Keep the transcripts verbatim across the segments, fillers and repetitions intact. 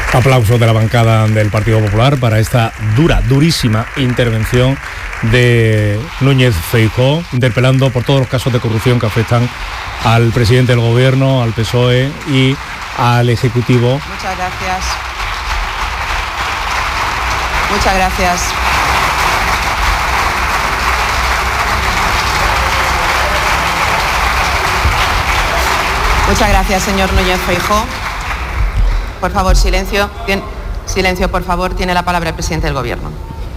Aplausos de la bancada del Partido Popular para esta dura, durísima intervención de Núñez Feijóo, interpelando por todos los casos de corrupción que afectan al presidente del Gobierno, al P S O E y al Ejecutivo. Muchas gracias. Muchas gracias. Muchas gracias, señor Núñez Feijóo. Por favor, silencio. Bien, silencio, por favor. Tiene la palabra el presidente del Gobierno.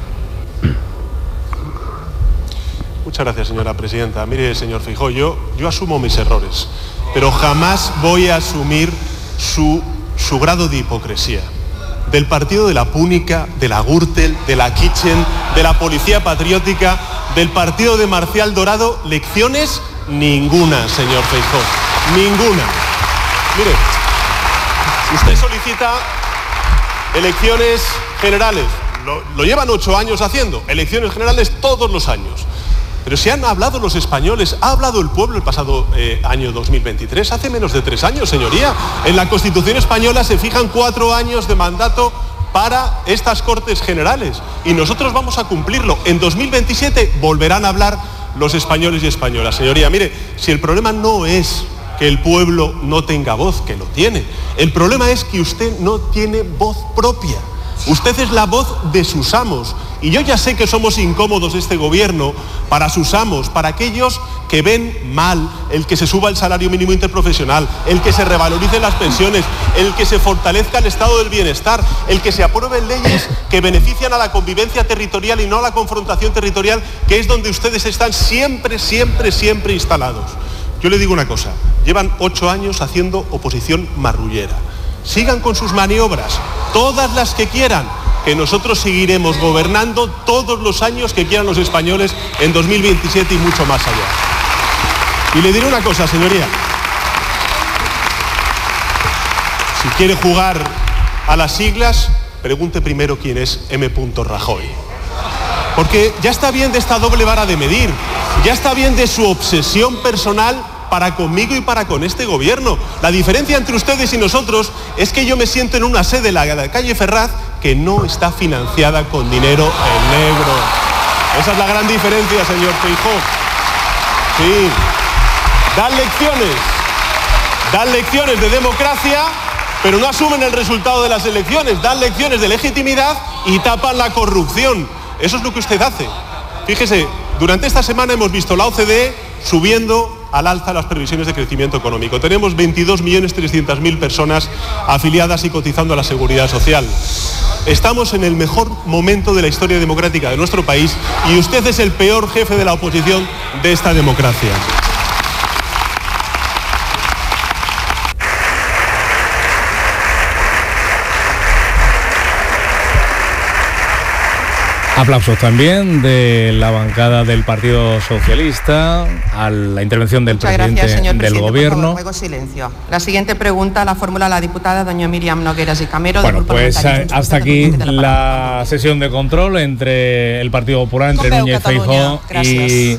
Muchas gracias, señora presidenta. Mire, señor Feijóo, yo, yo asumo mis errores, pero jamás voy a asumir su, su grado de hipocresía. Del partido de la Púnica, de la Gürtel, de la Kitchen, de la Policía Patriótica, del partido de Marcial Dorado, lecciones ninguna, señor Feijóo, ninguna. Mire, usted solicita elecciones generales, lo, lo llevan ocho años haciendo, elecciones generales todos los años. Pero si han hablado los españoles, ha hablado el pueblo el pasado eh, año dos mil veintitrés, hace menos de tres años, señoría. En la Constitución española se fijan cuatro años de mandato para estas Cortes Generales y nosotros vamos a cumplirlo. En dos mil veintisiete volverán a hablar los españoles y españolas. Señoría, mire, si el problema no es que el pueblo no tenga voz, que lo tiene, el problema es que usted no tiene voz propia. Usted es la voz de sus amos. Y yo ya sé que somos incómodos este gobierno para sus amos, para aquellos que ven mal el que se suba el salario mínimo interprofesional, el que se revaloricen las pensiones, el que se fortalezca el estado del bienestar, el que se aprueben leyes que benefician a la convivencia territorial y no a la confrontación territorial, que es donde ustedes están siempre, siempre, siempre instalados. Yo le digo una cosa, llevan ocho años haciendo oposición marrullera. Sigan con sus maniobras, todas las que quieran, que nosotros seguiremos gobernando todos los años que quieran los españoles en dos mil veintisiete y mucho más allá. Y le diré una cosa, señoría. Si quiere jugar a las siglas, pregunte primero quién es M. Rajoy. Porque ya está bien de esta doble vara de medir, ya está bien de su obsesión personal para conmigo y para con este gobierno. La diferencia entre ustedes y nosotros es que yo me siento en una sede, la de la calle Ferraz, que no está financiada con dinero en negro. Esa es la gran diferencia, señor Feijóo. Sí. Dan lecciones, dan lecciones de democracia, pero no asumen el resultado de las elecciones. Dan lecciones de legitimidad y tapan la corrupción. Eso es lo que usted hace. Fíjese, durante esta semana hemos visto la O C D E subiendo al alza las previsiones de crecimiento económico. Tenemos veintidós millones trescientas mil personas afiliadas y cotizando a la Seguridad Social. Estamos en el mejor momento de la historia democrática de nuestro país y usted es el peor jefe de la oposición de esta democracia. Aplausos también de la bancada del Partido Socialista a la intervención del Muchas presidente, gracias, señor del presidente. Gobierno. Por favor, ruego silencio. La siguiente pregunta la formula la diputada doña Miriam Nogueras y Camero. Bueno, pues parlamentario. hasta aquí la sesión de control entre el Partido Popular, entre Núñez Feijóo y...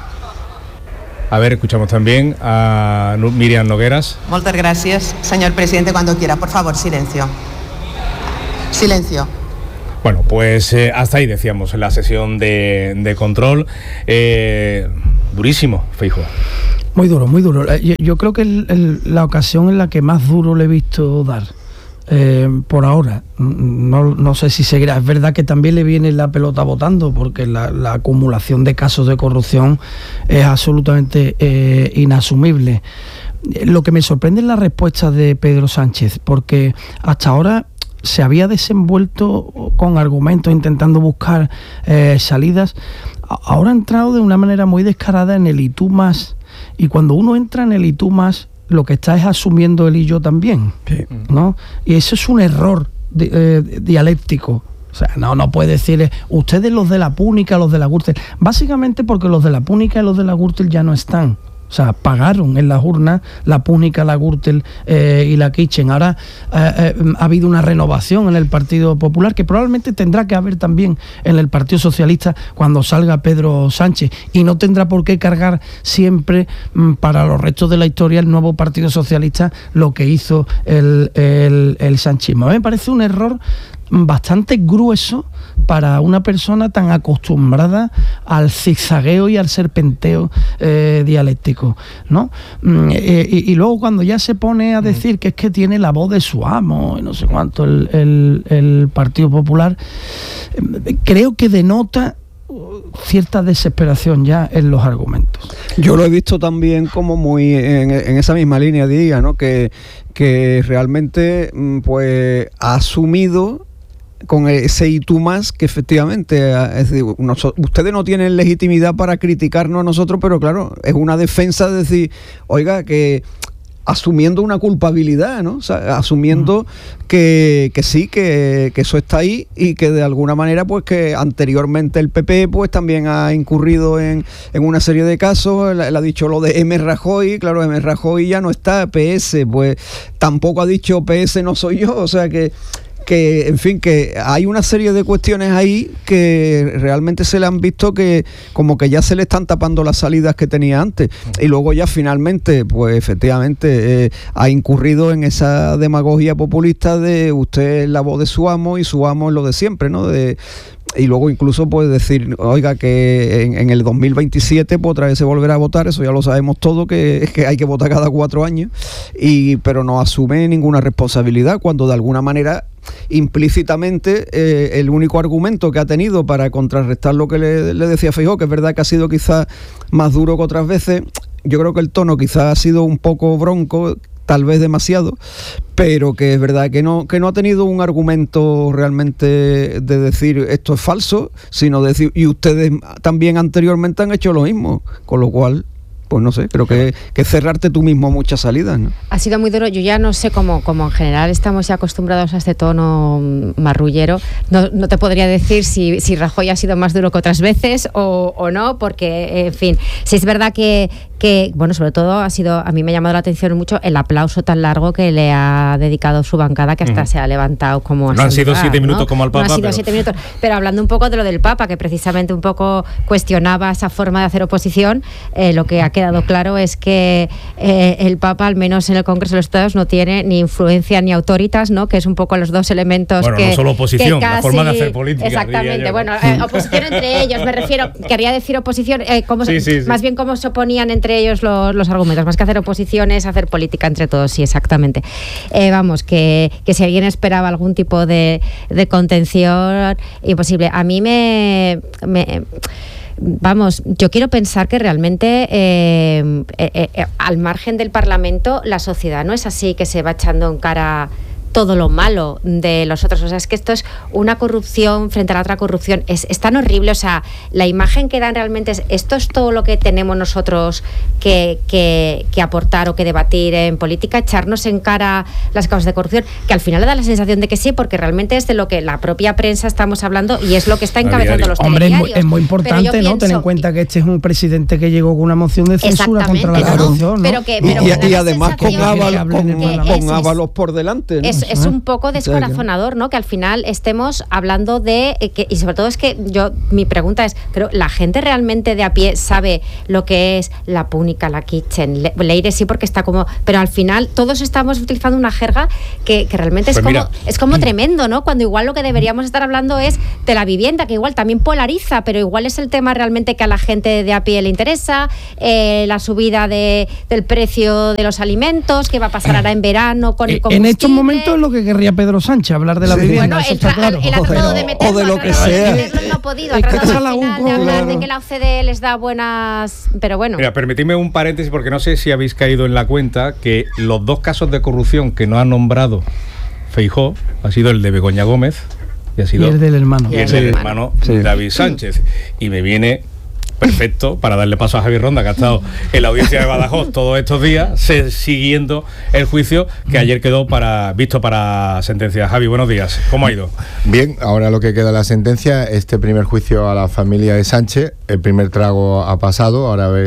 A ver, escuchamos también a Miriam Nogueras. Muchas gracias, señor presidente, cuando quiera. Por favor, silencio. Silencio. Bueno, pues eh, hasta ahí decíamos la sesión de, de control. Eh, durísimo, Feijóo. Muy duro, muy duro. Yo, yo creo que es la ocasión en la que más duro le he visto dar. Eh, por ahora, no, no sé si seguirá. Es verdad que también le viene la pelota botando, porque la, la acumulación de casos de corrupción es absolutamente eh, inasumible. Lo que me sorprende es la respuesta de Pedro Sánchez, porque hasta ahora se había desenvuelto con argumentos intentando buscar eh, salidas. Ahora ha entrado de una manera muy descarada en el y tú más, y cuando uno entra en el y tú más, lo que está es asumiendo el y yo también, sí, ¿no? Y eso es un error di- eh, dialéctico. O sea, no, no puede decir ustedes los de la Púnica, los de la Gürtel, básicamente porque los de la Púnica y los de la Gürtel ya no están. O sea, pagaron en las urnas la Púnica, la Gürtel eh, y la Kitchen. Ahora eh, eh, ha habido una renovación en el Partido Popular, que probablemente tendrá que haber también en el Partido Socialista cuando salga Pedro Sánchez, y no tendrá por qué cargar siempre mm, para los restos de la historia el nuevo Partido Socialista lo que hizo el, el, el sanchismo. A mí me parece un error bastante grueso para una persona tan acostumbrada al zigzagueo y al serpenteo eh, dialéctico, ¿no? Eh, y, y luego cuando ya se pone a decir que es que tiene la voz de su amo y no sé cuánto el, el, el Partido Popular, eh, creo que denota cierta desesperación ya en los argumentos. Yo lo he visto también como muy en, en esa misma línea, diría, ¿no? Que, que realmente pues ha asumido con ese y tú más que efectivamente, es decir, ustedes no tienen legitimidad para criticarnos a nosotros, pero claro, es una defensa de decir, oiga, que asumiendo una culpabilidad, ¿no? O sea, asumiendo uh-huh. que, que sí, que, que eso está ahí y que de alguna manera, pues que anteriormente el P P pues también ha incurrido en, en una serie de casos. Él, él ha dicho lo de M. Rajoy, claro, M. Rajoy ya no está, P S, pues tampoco ha dicho P S no soy yo, o sea que que, en fin, que hay una serie de cuestiones ahí que realmente se le han visto que como que ya se le están tapando las salidas que tenía antes, y luego ya finalmente, pues efectivamente eh, ha incurrido en esa demagogia populista de usted es la voz de su amo y su amo es lo de siempre, ¿no? De, y luego incluso puede decir, oiga, que en, en el dos mil veintisiete pues otra vez se volverá a votar, eso ya lo sabemos todo, que, que hay que votar cada cuatro años, y pero no asume ninguna responsabilidad, cuando de alguna manera implícitamente eh, el único argumento que ha tenido para contrarrestar lo que le, le decía Feijóo, que es verdad que ha sido quizás más duro que otras veces, yo creo que el tono quizás ha sido un poco bronco, tal vez demasiado, pero que es verdad que no, que no ha tenido un argumento realmente de decir esto es falso, sino decir, y ustedes también anteriormente han hecho lo mismo, con lo cual pues no sé, creo que, que cerrarte tú mismo muchas salidas, ¿no? Ha sido muy duro. Yo ya no sé cómo, como en general estamos ya acostumbrados a este tono marrullero, no, no te podría decir si, si Rajoy ha sido más duro que otras veces o, o no, porque, en fin, sí es verdad que, que, bueno, sobre todo ha sido, a mí me ha llamado la atención mucho el aplauso tan largo que le ha dedicado su bancada, que hasta uh-huh. se ha levantado como... No han sido siete minutos, ¿no? Como al Papa. No han sido pero... siete minutos, pero hablando un poco de lo del Papa, que precisamente un poco cuestionaba esa forma de hacer oposición, eh, lo que ha quedado claro es que eh, el Papa, al menos en el Congreso de los Estados, no tiene ni influencia ni autoritas, ¿no? Que es un poco los dos elementos bueno, que... Bueno, no solo oposición, casi, la forma de hacer política. Exactamente, bueno, eh, oposición entre ellos, me refiero, quería decir oposición, eh, cómo sí, se, sí, sí. más bien cómo se oponían entre ellos los, los argumentos, más que hacer oposición es hacer política entre todos, sí, exactamente. Eh, vamos, que, que si alguien esperaba algún tipo de, de contención, imposible. A mí me... me Vamos, yo quiero pensar que realmente eh, eh, eh, al margen del Parlamento la sociedad no es así, que se va echando en cara todo lo malo de los otros. O sea, es que esto es una corrupción frente a la otra corrupción. Es, es tan horrible. O sea, la imagen que dan realmente es, esto es todo lo que tenemos nosotros que, que, que aportar o que debatir en política, echarnos en cara las causas de corrupción, que al final le da la sensación de que sí, porque realmente es de lo que la propia prensa estamos hablando y es lo que está encabezando los Hombre, telediarios. Hombre, es muy importante, ¿no? Pienso, Ten en cuenta que este es un presidente que llegó con una moción de censura contra la corrupción, ¿no? Pero que, pero y, y, y además con Ábalos, con, con Ábalos por delante, ¿no? Es, es un poco descorazonador, ¿no? Que al final estemos hablando de eh, que, y sobre todo es que yo, mi pregunta es, pero la gente realmente de a pie sabe lo que es la Púnica, la Kitchen, Le, Leire sí, porque está como, pero al final todos estamos utilizando una jerga que, que realmente pues es mira. como es como tremendo, ¿no? Cuando igual lo que deberíamos estar hablando es de la vivienda, que igual también polariza, pero igual es el tema realmente que a la gente de a pie le interesa, eh, la subida de, del precio de los alimentos, que va a pasar ahora en verano con el combustible. En estos momentos es lo que querría Pedro Sánchez, hablar de la sí. vivienda, bueno, eso está claro. Él ha tratado de meterlo, o de lo que sea. No ha podido, ha tratado al final de hablar de que la O C D E les da buenas... Pero bueno. Mira, permitidme un paréntesis, porque no sé si habéis caído en la cuenta que los dos casos de corrupción que no ha nombrado Feijóo ha sido el de Begoña Gómez y ha sido y el del hermano, y el del hermano sí. David Sánchez. Y me viene... perfecto, para darle paso a Javi Ronda, que ha estado en la audiencia de Badajoz todos estos días, se, siguiendo el juicio que ayer quedó para visto para sentencia. Javi, buenos días. ¿Cómo ha ido? Bien, ahora lo que queda la sentencia, este primer juicio a la familia de Sánchez, el primer trago ha pasado, ahora a ver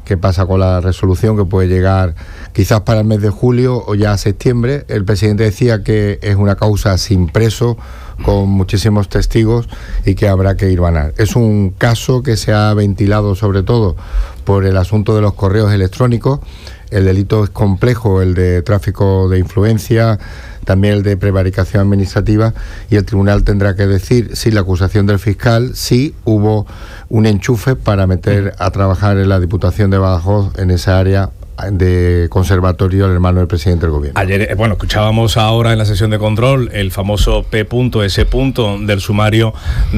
qué pasa con la resolución, que puede llegar quizás para el mes de julio o ya a septiembre. El presidente decía que es una causa sin preso, con muchísimos testigos y que habrá que ir ganar. Es un caso que se ha ventilado sobre todo por el asunto de los correos electrónicos. El delito es complejo, el de tráfico de influencia, también el de prevaricación administrativa, y el tribunal tendrá que decir si la acusación del fiscal, si hubo un enchufe para meter a trabajar en la Diputación de Badajoz en esa área de conservatorio el hermano del presidente del gobierno. Ayer, bueno, escuchábamos ahora en la sesión de control el famoso P. S. del sumario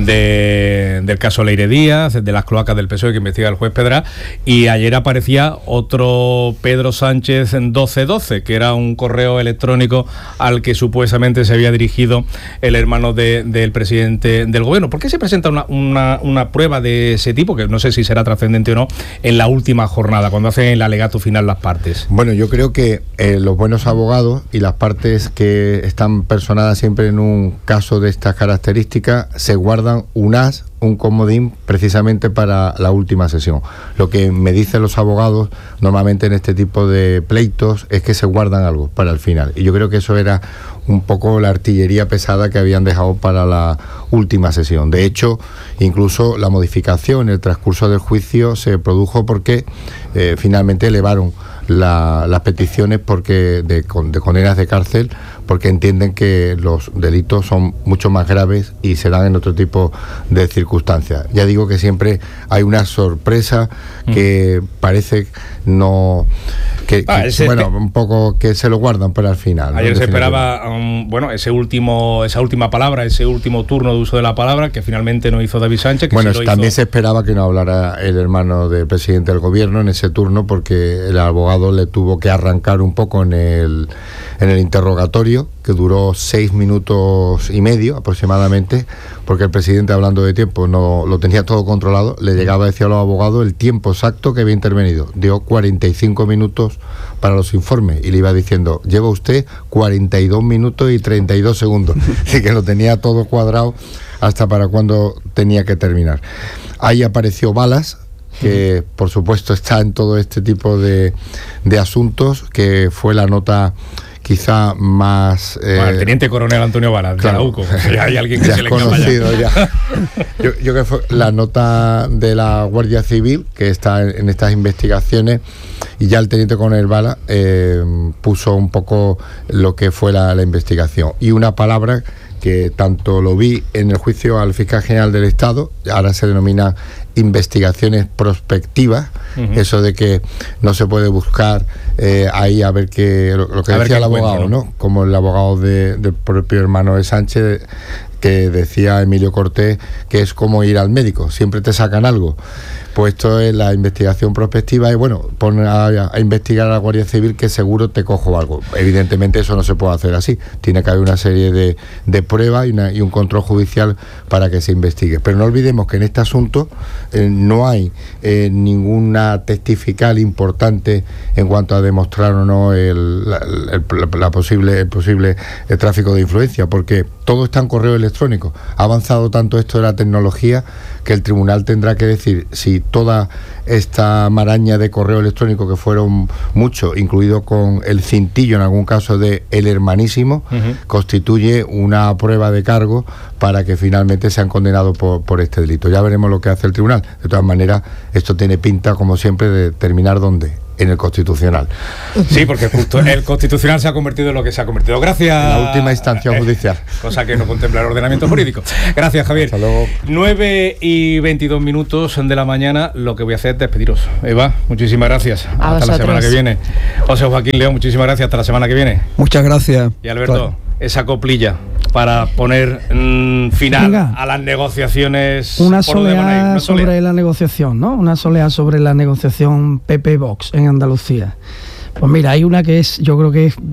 de, del caso Leire Díaz, de las cloacas del P S O E que investiga el juez Pedra, y ayer aparecía otro Pedro Sánchez doce doce, que era un correo electrónico al que supuestamente se había dirigido el hermano de, del presidente del gobierno. ¿Por qué se presenta una, una, una prueba de ese tipo, que no sé si será trascendente o no, en la última jornada, cuando hacen el alegato final las partes? Bueno, yo creo que eh, los buenos abogados y las partes que están personadas siempre en un caso de estas características se guardan un as, un comodín, precisamente para la última sesión. Lo que me dicen los abogados normalmente en este tipo de pleitos es que se guardan algo para el final, y yo creo que eso era un poco la artillería pesada que habían dejado para la última sesión. De hecho, incluso la modificación en el transcurso del juicio se produjo porque eh, finalmente elevaron la, las peticiones porque de, de condenas de cárcel, porque entienden que los delitos son mucho más graves y se dan en otro tipo de circunstancias. Ya digo que siempre hay una sorpresa que mm. parece no... Que, ah, que, ese, bueno, un poco que se lo guardan para el final. Ayer ¿no? se esperaba, um, bueno, ese último, esa última palabra, ese último turno de uso de la palabra, que finalmente no hizo David Sánchez. Que bueno, sí lo también hizo... se esperaba que no hablara el hermano del presidente del gobierno en ese turno, porque el abogado le tuvo que arrancar un poco en el, en el interrogatorio, que duró seis minutos y medio aproximadamente, porque el presidente, hablando de tiempo, no lo tenía todo controlado. Le llegaba a decir a los abogados el tiempo exacto que había intervenido. Dio cuarenta y cinco minutos para los informes y le iba diciendo: lleva usted cuarenta y dos minutos y treinta y dos segundos. Así que lo tenía todo cuadrado hasta para cuando tenía que terminar. Ahí apareció Balas, que por supuesto está en todo este tipo de, de asuntos, que fue la nota quizá más... Eh, bueno, el teniente coronel Antonio Balas, claro, de Arauco. Ya hay alguien que ya se le conocido ya. Yo, yo creo que fue la nota de la Guardia Civil, que está en, en estas investigaciones, y ya el teniente coronel Balas eh, puso un poco lo que fue la, la investigación. Y una palabra que tanto lo vi en el juicio al fiscal general del Estado, ahora se denomina investigaciones prospectivas, uh-huh. eso de que no se puede buscar eh, ahí a ver qué, lo, lo que a decía el abogado, encuentro, ¿no? ¿no? Como el abogado de, del propio hermano de Sánchez, que decía Emilio Cortés, que es como ir al médico, siempre te sacan algo. Pues esto es la investigación prospectiva, y bueno, pon a, a investigar a la Guardia Civil, que seguro te cojo algo. Evidentemente eso no se puede hacer así, tiene que haber una serie de, de pruebas y, una, y un control judicial para que se investigue. Pero no olvidemos que en este asunto eh, no hay eh, ninguna testifical importante en cuanto a demostrar o no el, la, el, la posible, el posible el tráfico de influencia, porque todo está en correo electrónico. Ha avanzado tanto esto de la tecnología que el tribunal tendrá que decir si toda esta maraña de correo electrónico, que fueron muchos, incluido con el cintillo en algún caso de el hermanísimo, uh-huh. constituye una prueba de cargo para que finalmente sean condenados por, por este delito. Ya veremos lo que hace el tribunal. De todas maneras, esto tiene pinta, como siempre, de terminar ¿dónde? En el Constitucional. Sí, porque justo el Constitucional se ha convertido en lo que se ha convertido. Gracias. En la última instancia judicial. Eh, cosa que no contempla el ordenamiento jurídico. Gracias, Javier. Hasta luego. nueve y veintidós minutos de la mañana. Lo que voy a hacer es despediros. Eva, muchísimas gracias. A hasta vosotros. La semana que viene. José Joaquín León, muchísimas gracias. Hasta la semana que viene. Muchas gracias. Y Alberto, claro, esa coplilla para poner mmm, final Venga. a las negociaciones. Una soleá sobre la negociación, ¿no? Una soleá sobre la negociación P P-Vox en Andalucía. Pues mira, hay una que es, yo creo que es,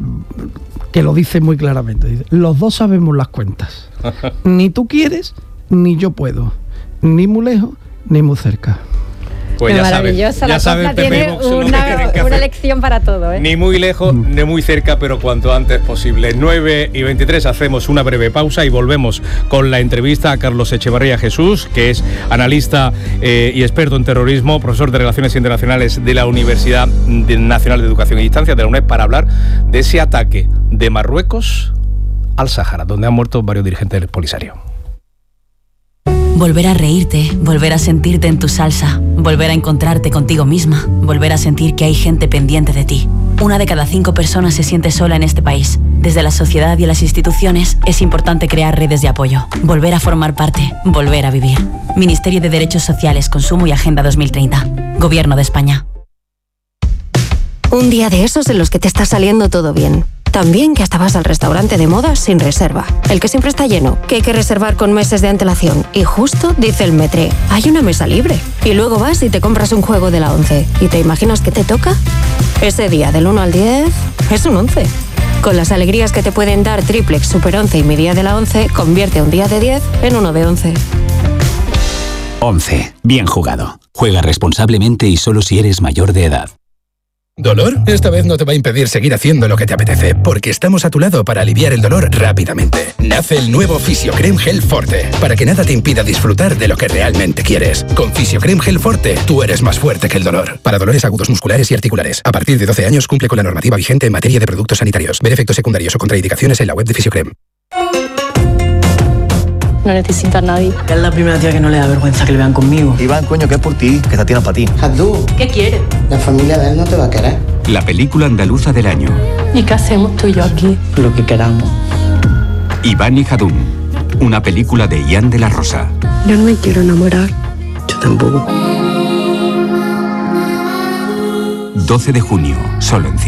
que lo dice muy claramente. Dice: los dos sabemos las cuentas. Ni tú quieres, ni yo puedo. Ni muy lejos, ni muy cerca. Pues ya maravillosa, saben, la ya saben, copla tiene Box, una, una lección para todo, ¿eh? Ni muy lejos, mm. ni muy cerca, pero cuanto antes posible. nueve y veintitrés, hacemos una breve pausa y volvemos con la entrevista a Carlos Echevarría Jesús, que es analista eh, y experto en terrorismo, profesor de Relaciones Internacionales de la Universidad Nacional de Educación y Distancia, de la UNED, para hablar de ese ataque de Marruecos al Sáhara, donde han muerto varios dirigentes del Polisario. Volver a reírte, volver a sentirte en tu salsa, volver a encontrarte contigo misma, volver a sentir que hay gente pendiente de ti. Una de cada cinco personas se siente sola en este país. Desde la sociedad y las instituciones es importante crear redes de apoyo, volver a formar parte, volver a vivir. Ministerio de Derechos Sociales, Consumo y Agenda dos mil treinta. Gobierno de España. Un día de esos en los que te está saliendo todo bien. También que hasta vas al restaurante de moda sin reserva. El que siempre está lleno, que hay que reservar con meses de antelación. Y justo dice el Metre, hay una mesa libre. Y luego vas y te compras un juego de la once. ¿Y te imaginas que te toca? Ese día del uno al diez es un once. Con las alegrías que te pueden dar Triplex, Super once y mi día de la once, convierte un día de diez en uno de once. once. Bien jugado. Juega responsablemente y solo si eres mayor de edad. ¿Dolor? Esta vez no te va a impedir seguir haciendo lo que te apetece, porque estamos a tu lado para aliviar el dolor rápidamente. Nace el nuevo Fisiocrem Gel Forte, para que nada te impida disfrutar de lo que realmente quieres. Con Fisiocrem Gel Forte, tú eres más fuerte que el dolor. Para dolores agudos musculares y articulares. A partir de doce años cumple con la normativa vigente en materia de productos sanitarios. Ver efectos secundarios o contraindicaciones en la web de Fisiocrem. No necesito a nadie. Es la primera tía que no le da vergüenza que le vean conmigo. Iván, coño, que es por ti, que esta tía no es para ti. Abdú, ¿qué quieres? La familia de él no te va a querer. La película andaluza del año. ¿Y qué hacemos tú y yo aquí? Lo que queramos. Iván y Jadún, una película de Ian de la Rosa. Yo no me quiero enamorar. Yo tampoco. doce de junio, solo en cine.